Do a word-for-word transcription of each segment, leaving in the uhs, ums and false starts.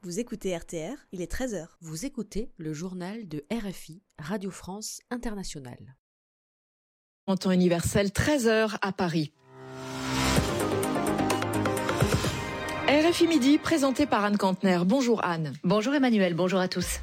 Vous écoutez R T R, il est treize heures. Vous écoutez le journal de R F I, Radio France Internationale. En temps universel, treize heures à Paris. R F I Midi, présenté par Anne Kantner. Bonjour Anne. Bonjour Emmanuel, bonjour à tous.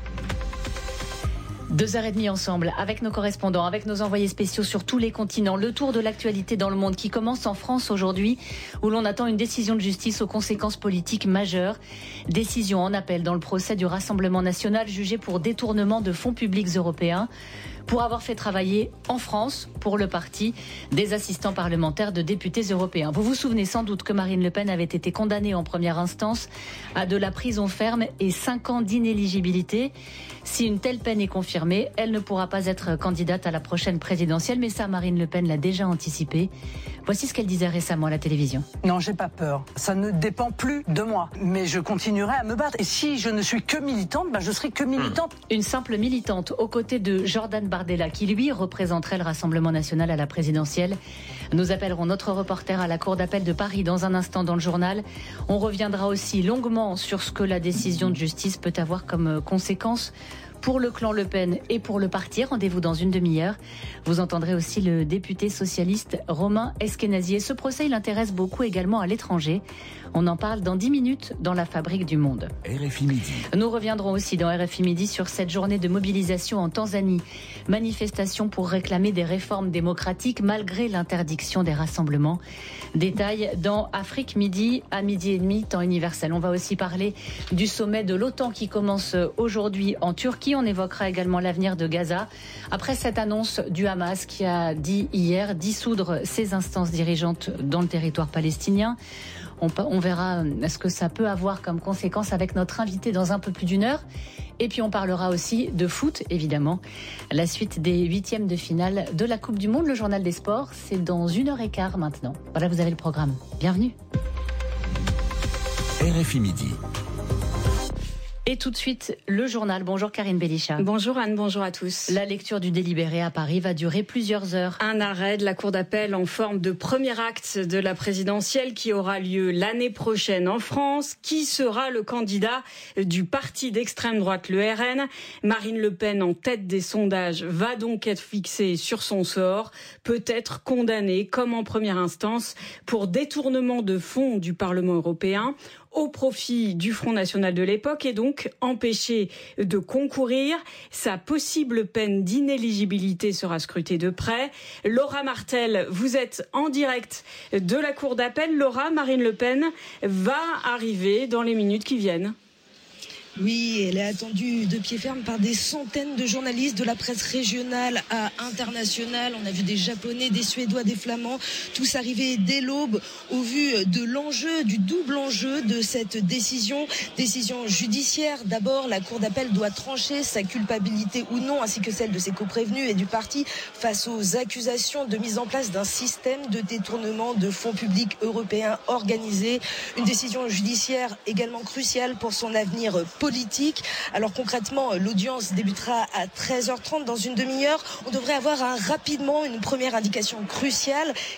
Deux heures et demie ensemble, avec nos correspondants, avec nos envoyés spéciaux sur tous les continents. Le tour de l'actualité dans le monde qui commence en France aujourd'hui, où l'on attend une décision de justice aux conséquences politiques majeures. Décision en appel dans le procès du Rassemblement national jugé pour détournement de fonds publics européens, pour avoir fait travailler en France, pour le parti, des assistants parlementaires de députés européens. Vous vous souvenez sans doute que Marine Le Pen avait été condamnée en première instance à de la prison ferme et cinq ans d'inéligibilité. Si une telle peine est confirmée, elle ne pourra pas être candidate à la prochaine présidentielle, mais ça, Marine Le Pen l'a déjà anticipé. Voici ce qu'elle disait récemment à la télévision. Non, j'ai pas peur. Ça ne dépend plus de moi. Mais je continuerai à me battre. Et si je ne suis que militante, bah je serai que militante. Une simple militante aux côtés de Jordan Bardella, qui lui représenterait le Rassemblement national à la présidentielle. Nous appellerons notre reporter à la Cour d'appel de Paris dans un instant dans le journal. On reviendra aussi longuement sur ce que la décision de justice peut avoir comme conséquence pour le clan Le Pen et pour le parti. Rendez-vous dans une demi-heure. Vous entendrez aussi le député socialiste Romain Eskenazi. Ce procès, il intéresse beaucoup également à l'étranger. On en parle dans dix minutes dans la Fabrique du Monde. R F I Midi. Nous reviendrons aussi dans R F I Midi sur cette journée de mobilisation en Tanzanie. Manifestation pour réclamer des réformes démocratiques malgré l'interdiction des rassemblements. Détails dans Afrique Midi à midi et demi, temps universel. On va aussi parler du sommet de l'OTAN qui commence aujourd'hui en Turquie. On évoquera également l'avenir de Gaza. Après cette annonce du Hamas qui a dit hier dissoudre ses instances dirigeantes dans le territoire palestinien. On, on verra ce que ça peut avoir comme conséquence avec notre invité dans un peu plus d'une heure. Et puis on parlera aussi de foot, évidemment. La suite des huitièmes de finale de la Coupe du Monde, le journal des sports, c'est dans une heure et quart maintenant. Voilà, vous avez le programme. Bienvenue. R F I Midi. Et tout de suite, le journal. Bonjour Karine Bélichat. Bonjour Anne, bonjour à tous. La lecture du délibéré à Paris va durer plusieurs heures. Un arrêt de la Cour d'appel en forme de premier acte de la présidentielle qui aura lieu l'année prochaine en France. Qui sera le candidat du parti d'extrême droite, le R N ? Marine Le Pen, en tête des sondages, va donc être fixée sur son sort, peut être condamnée, comme en première instance, pour détournement de fonds du Parlement européen au profit du Front National de l'époque et donc empêchée de concourir. Sa possible peine d'inéligibilité sera scrutée de près. Laura Martel, vous êtes en direct de la Cour d'appel. Laura, Marine Le Pen va arriver dans les minutes qui viennent. Oui, elle est attendue de pied ferme par des centaines de journalistes de la presse régionale à internationale. On a vu des Japonais, des Suédois, des Flamands, tous arriver dès l'aube au vu de l'enjeu, du double enjeu de cette décision. Décision judiciaire. D'abord, la Cour d'appel doit trancher sa culpabilité ou non, ainsi que celle de ses coprévenus et du parti face aux accusations de mise en place d'un système de détournement de fonds publics européens organisés. Une décision judiciaire également cruciale pour son avenir politique. Politique. Alors concrètement, l'audience débutera à treize heures trente dans une demi-heure. On devrait avoir un, rapidement une première indication cruciale.